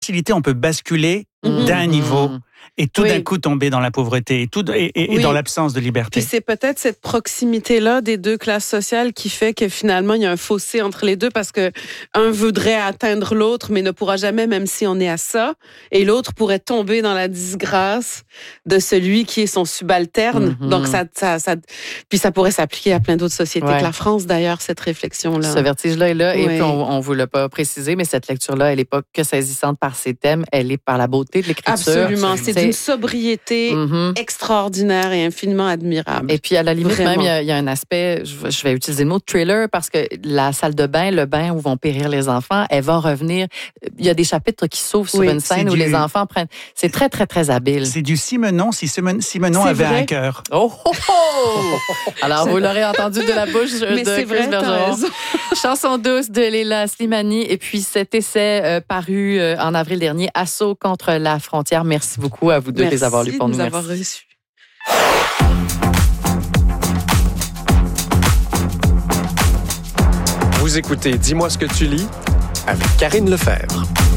facilité, on peut basculer d'un niveau et tout d'un coup tomber dans la pauvreté et dans l'absence de liberté. Puis c'est peut-être cette proximité-là des deux classes sociales qui fait que finalement, il y a un fossé entre les deux parce que un voudrait atteindre l'autre, mais ne pourra jamais, même si on est à ça, et l'autre pourrait tomber dans la disgrâce de celui qui est son subalterne. Donc, puis ça pourrait s'appliquer à plein d'autres sociétés que la France, d'ailleurs, cette réflexion-là. Ce vertige-là est là, et puis on ne vous l'a pas précisé, mais cette lecture-là, elle n'est pas que saisissante par ses thèmes, elle est par la beauté de l'écriture. Absolument. C'est d'une sobriété extraordinaire et infiniment admirable. Et puis, à la limite, Vraiment. même, il y a un aspect, je vais utiliser le mot thriller, parce que la salle de bain, le bain où vont périr les enfants, elle va revenir. Il y a des chapitres qui s'ouvrent sur une scène où les enfants prennent... C'est très, très, très habile. C'est du Simenon, si Simenon avait un cœur. Oh, oh, oh! Alors, vous l'aurez entendu de la bouche de Chris Bergeron. Chanson douce de Leila Slimani. Et puis, cet essai paru en avril dernier, Assaut contre la frontière. Merci beaucoup à vous deux de les avoir lus pour nous. Merci de nous avoir reçus. Vous écoutez Dis-moi ce que tu lis avec Karine Lefebvre.